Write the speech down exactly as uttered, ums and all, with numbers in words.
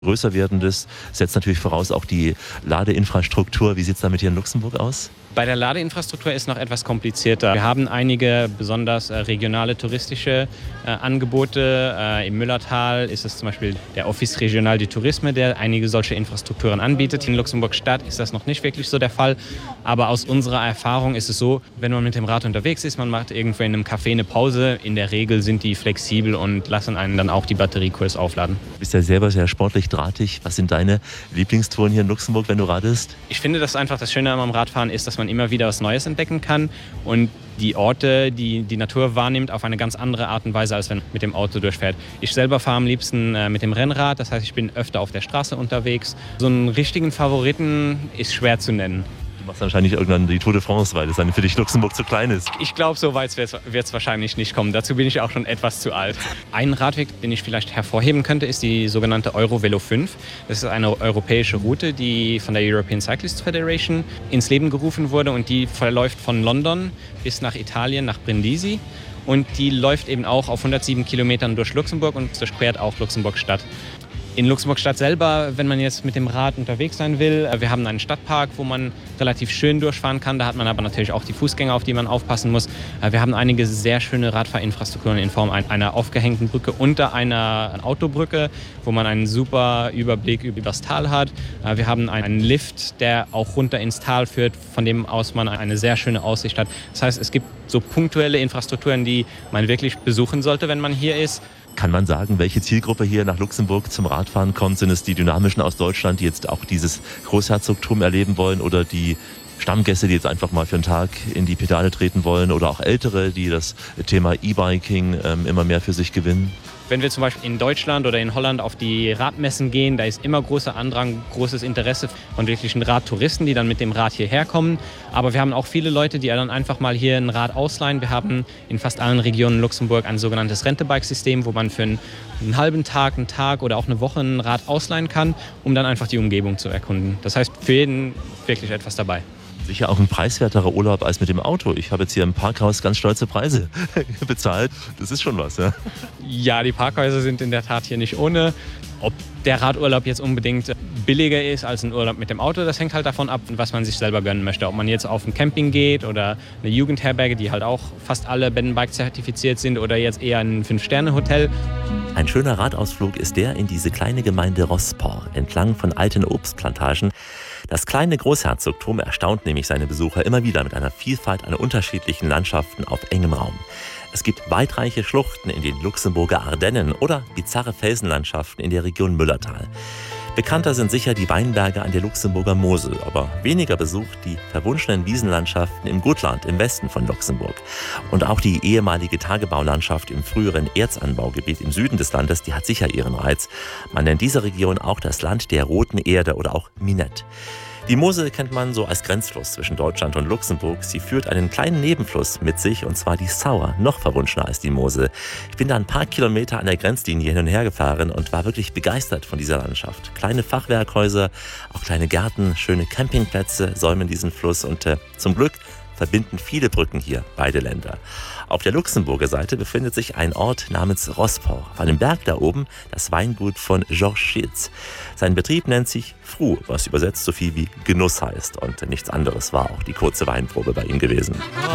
Größer werdendes setzt natürlich voraus auch die Ladeinfrastruktur. Wie sieht es damit hier in Luxemburg aus? Bei der Ladeinfrastruktur ist noch etwas komplizierter. Wir haben einige besonders äh, regionale touristische äh, Angebote. Äh, Im Müllertal ist es zum Beispiel der Office Regional du Tourisme, der einige solche Infrastrukturen anbietet. In Luxemburg-Stadt ist das noch nicht wirklich so der Fall. Aber aus unserer Erfahrung ist es so, wenn man mit dem Rad unterwegs ist, man macht irgendwo in einem Café eine Pause. In der Regel sind die flexibel und lassen einen dann auch die Batterie kurz aufladen. Du bist ja selber sehr sportlich drahtig. Was sind deine Lieblingstouren hier in Luxemburg, wenn du radest? Ich finde, dass einfach das Schöne am Radfahren ist, dass man immer wieder was Neues entdecken kann und die Orte, die die Natur wahrnimmt, auf eine ganz andere Art und Weise, als wenn man mit dem Auto durchfährt. Ich selber fahre am liebsten äh, mit dem Rennrad, das heißt, ich bin öfter auf der Straße unterwegs. So einen richtigen Favoriten ist schwer zu nennen. Du machst wahrscheinlich irgendwann die Tour de France, weil das dann für dich Luxemburg zu klein ist. Ich glaube, so weit wird es wahrscheinlich nicht kommen. Dazu bin ich auch schon etwas zu alt. Ein Radweg, den ich vielleicht hervorheben könnte, ist die sogenannte Eurovelo fünf. Das ist eine europäische Route, die von der European Cyclists Federation ins Leben gerufen wurde und die verläuft von London bis nach Italien, nach Brindisi. Und die läuft eben auch auf hundertsieben Kilometern durch Luxemburg und durchquert auch Luxemburg-Stadt. In Luxemburg-Stadt selber, wenn man jetzt mit dem Rad unterwegs sein will, wir haben einen Stadtpark, wo man relativ schön durchfahren kann. Da hat man aber natürlich auch die Fußgänger, auf die man aufpassen muss. Wir haben einige sehr schöne Radfahrinfrastrukturen in Form einer aufgehängten Brücke unter einer Autobrücke, wo man einen super Überblick über das Tal hat. Wir haben einen Lift, der auch runter ins Tal führt, von dem aus man eine sehr schöne Aussicht hat. Das heißt, es gibt so punktuelle Infrastrukturen, die man wirklich besuchen sollte, wenn man hier ist. Kann man sagen, welche Zielgruppe hier nach Luxemburg zum Radfahren kommt? Sind es die Dynamischen aus Deutschland, die jetzt auch dieses Großherzogtum erleben wollen, oder die Stammgäste, die jetzt einfach mal für einen Tag in die Pedale treten wollen, oder auch Ältere, die das Thema E-Biking ähm, immer mehr für sich gewinnen? Wenn wir zum Beispiel in Deutschland oder in Holland auf die Radmessen gehen, da ist immer großer Andrang, großes Interesse von wirklichen Radtouristen, die dann mit dem Rad hierher kommen. Aber wir haben auch viele Leute, die dann einfach mal hier ein Rad ausleihen. Wir haben in fast allen Regionen Luxemburg ein sogenanntes Rente-Bike-System, wo man für einen, einen halben Tag, einen Tag oder auch eine Woche ein Rad ausleihen kann, um dann einfach die Umgebung zu erkunden. Das heißt, für jeden wirklich etwas dabei. Sicher auch ein preiswerterer Urlaub als mit dem Auto. Ich habe jetzt hier im Parkhaus ganz stolze Preise bezahlt. Das ist schon was, ja? Ja, die Parkhäuser sind in der Tat hier nicht ohne. Ob der Radurlaub jetzt unbedingt billiger ist als ein Urlaub mit dem Auto, das hängt halt davon ab, was man sich selber gönnen möchte. Ob man jetzt auf ein Camping geht oder eine Jugendherberge, die halt auch fast alle Bed-and-Bike zertifiziert sind, oder jetzt eher ein Fünf-Sterne-Hotel. Ein schöner Radausflug ist der in diese kleine Gemeinde Rosport, entlang von alten Obstplantagen. Das kleine Großherzogtum erstaunt nämlich seine Besucher immer wieder mit einer Vielfalt an unterschiedlichen Landschaften auf engem Raum. Es gibt weitreiche Schluchten in den Luxemburger Ardennen oder bizarre Felsenlandschaften in der Region Müllertal. Bekannter sind sicher die Weinberge an der Luxemburger Mosel, aber weniger besucht die verwunschenen Wiesenlandschaften im Gutland im Westen von Luxemburg. Und auch die ehemalige Tagebaulandschaft im früheren Erzanbaugebiet im Süden des Landes, die hat sicher ihren Reiz. Man nennt diese Region auch das Land der roten Erde oder auch Minette. Die Mosel kennt man so als Grenzfluss zwischen Deutschland und Luxemburg. Sie führt einen kleinen Nebenfluss mit sich, und zwar die Sauer, noch verwunschener als die Mosel. Ich bin da ein paar Kilometer an der Grenzlinie hin und her gefahren und war wirklich begeistert von dieser Landschaft. Kleine Fachwerkhäuser, auch kleine Gärten, schöne Campingplätze säumen diesen Fluss, und äh, zum Glück verbinden viele Brücken hier beide Länder. Auf der Luxemburger Seite befindet sich ein Ort namens Rosport. Auf einem Berg da oben das Weingut von Georges Schiltz. Sein Betrieb nennt sich Fru, was übersetzt so viel wie Genuss heißt. Und nichts anderes war auch die kurze Weinprobe bei ihm gewesen.